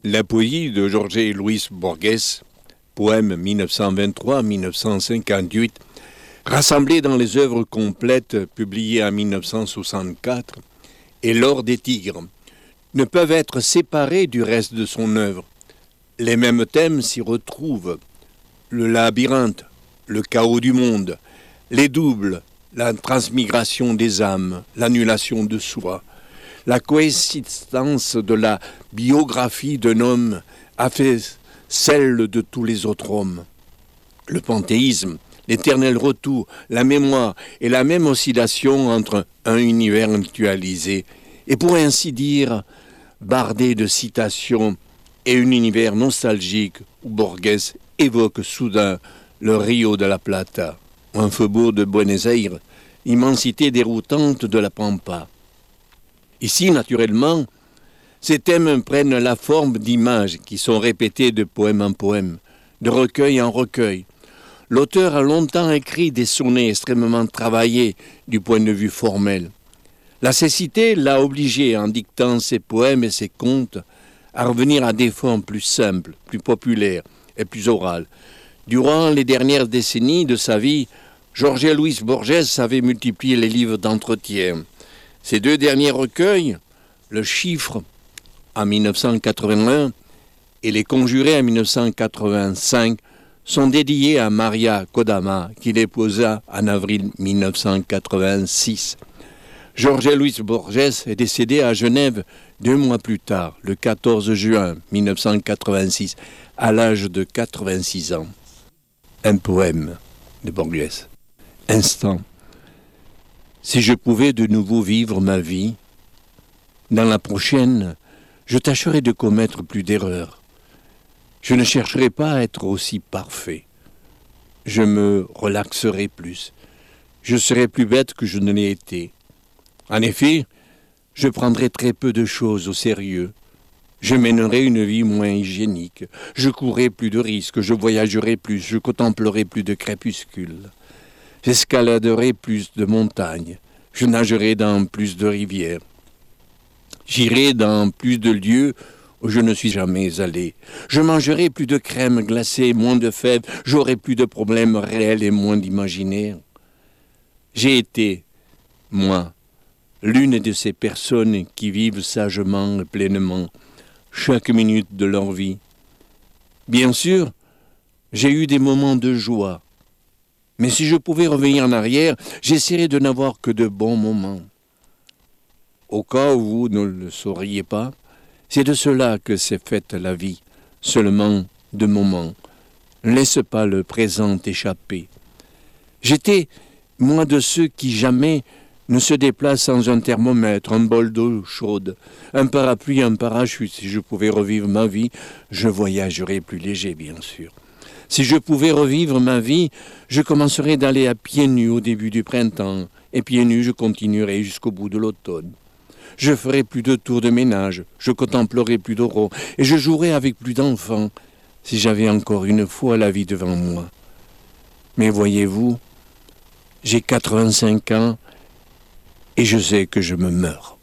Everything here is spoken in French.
La poésie de Jorge Luis Borges, poème 1923-1958, rassemblée dans les œuvres complètes publiées en 1964, et L'or des tigres, ne peuvent être séparés du reste de son œuvre. Les mêmes thèmes s'y retrouvent: le labyrinthe, le chaos du monde, les doubles, la transmigration des âmes, l'annulation de soi. La coexistence de la biographie d'un homme a fait celle de tous les autres hommes. Le panthéisme, l'éternel retour, la mémoire et la même oscillation entre un univers actualisé et pour ainsi dire bardé de citations et un univers nostalgique où Borges évoque soudain le Rio de la Plata, un faubourg de Buenos Aires, immensité déroutante de la Pampa. Ici, naturellement, ces thèmes prennent la forme d'images qui sont répétées de poème en poème, de recueil en recueil. L'auteur a longtemps écrit des sonnets extrêmement travaillés du point de vue formel. La cécité l'a obligé, en dictant ses poèmes et ses contes, à revenir à des formes plus simples, plus populaires et plus orales. Durant les dernières décennies de sa vie, Jorge Luis Borges avait multiplié les livres d'entretien. Ces deux derniers recueils, Le Chiffre en 1981 et Les Conjurés en 1985, sont dédiés à Maria Kodama, qu'il épousa en avril 1986. Jorge Luis Borges est décédé à Genève 2 mois plus tard, le 14 juin 1986, à l'âge de 86 ans. Un poème de Borges. Instant. Si je pouvais de nouveau vivre ma vie, dans la prochaine, je tâcherais de commettre plus d'erreurs. Je ne chercherai pas à être aussi parfait. Je me relaxerai plus. Je serai plus bête que je ne l'ai été. En effet, je prendrai très peu de choses au sérieux. Je mènerai une vie moins hygiénique. Je courrai plus de risques. Je voyagerai plus. Je contemplerai plus de crépuscules. J'escaladerai plus de montagnes. Je nagerai dans plus de rivières. J'irai dans plus de lieux où je ne suis jamais allé. Je mangerai plus de crème glacée, moins de fèves. J'aurai plus de problèmes réels et moins d'imaginaires. J'ai été, moi, l'une de ces personnes qui vivent sagement et pleinement chaque minute de leur vie. Bien sûr, j'ai eu des moments de joie. Mais si je pouvais revenir en arrière, j'essaierais de n'avoir que de bons moments. Au cas où vous ne le sauriez pas, c'est de cela que s'est faite la vie, seulement de moments. Ne laisse pas le présent échapper. J'étais, moi, de ceux qui jamais ne se déplacent sans un thermomètre, un bol d'eau chaude, un parapluie, un parachute. Si je pouvais revivre ma vie, je voyagerais plus léger, bien sûr. Si je pouvais revivre ma vie, je commencerais d'aller à pieds nus au début du printemps, et pieds nus je continuerai jusqu'au bout de l'automne. Je ferai plus de tours de ménage, je contemplerai plus d'oraux, et je jouerai avec plus d'enfants, si j'avais encore une fois la vie devant moi. Mais voyez-vous, j'ai 85 ans, et je sais que je me meurs.